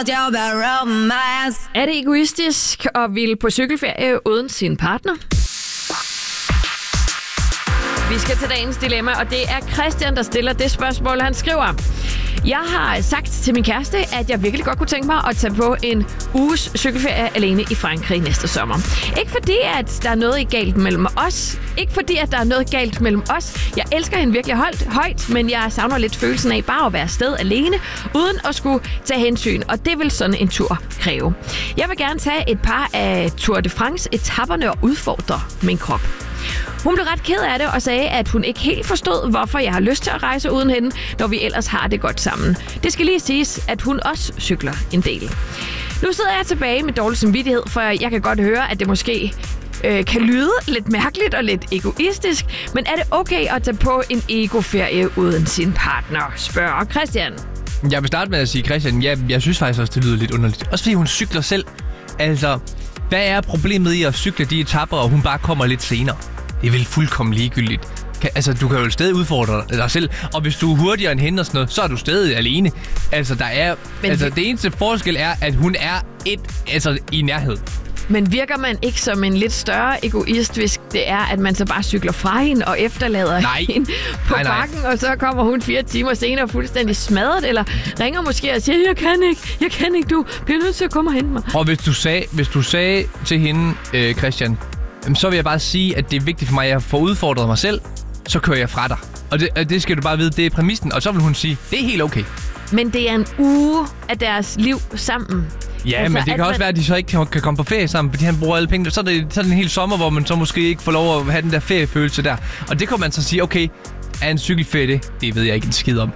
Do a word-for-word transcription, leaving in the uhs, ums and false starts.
Er det egoistisk at ville på cykelferie uden sin partner? Vi skal til dagens dilemma, og det er Christian, der stiller det spørgsmål. Han skriver: Jeg har sagt til min kæreste, at jeg virkelig godt kunne tænke mig at tage på en uges cykelferie alene i Frankrig næste sommer. Ikke fordi, at der er noget galt mellem os. Ikke fordi, at der er noget galt mellem os. Jeg elsker hende virkelig højt, højt, men jeg savner lidt følelsen af bare at være afsted alene, uden at skulle tage hensyn. Og det vil sådan en tur kræve. Jeg vil gerne tage et par af Tour de France-etapperne og udfordre min krop. Hun blev ret ked af det og sagde, at hun ikke helt forstod, hvorfor jeg har lyst til at rejse uden hende, når vi ellers har det godt sammen. Det skal lige siges, at hun også cykler en del. Nu sidder jeg tilbage med dårlig samvittighed, for jeg kan godt høre, at det måske øh, kan lyde lidt mærkeligt og lidt egoistisk. Men er det okay at tage på en egoferie uden sin partner, spørger Christian. Jeg vil starte med at sige, Christian, jeg, jeg synes faktisk også, det lyder lidt underligt. Også fordi hun cykler selv. Altså, hvad er problemet i at cykle de etaper, og hun bare kommer lidt senere? Det er vel fuldkommen ligegyldigt. Kan, altså, du kan jo stadig udfordre dig selv. Og hvis du er hurtigere end hende og sådan noget, så er du stadig alene. Altså, der er... Men altså, det eneste forskel er, at hun er et... Altså, i nærhed. Men virker man ikke som en lidt større egoist, hvis det er, at man så bare cykler fra hende og efterlader nej. hende på nej, nej. bakken, og så kommer hun fire timer senere fuldstændig smadret, eller ringer måske og siger, jeg kan ikke, jeg kan ikke, du bliver nødt til at komme og hente mig. Og hvis du sagde, hvis du sagde til hende, øh, Christian, så vil jeg bare sige, at det er vigtigt for mig, at jeg får udfordret mig selv, så kører jeg fra dig. Og det, og det skal du bare vide, det er præmissen. Og så vil hun sige, det er helt okay. Men det er en uge af deres liv sammen. Ja, altså, men det kan også man... være, at de så ikke kan, kan komme på ferie sammen, fordi han bruger alle penge. Så er det, så er det en hel sommer, hvor man så måske ikke får lov at have den der feriefølelse der. Og det kan man så sige, okay, er en cykelferie det? Det ved jeg ikke en skid om.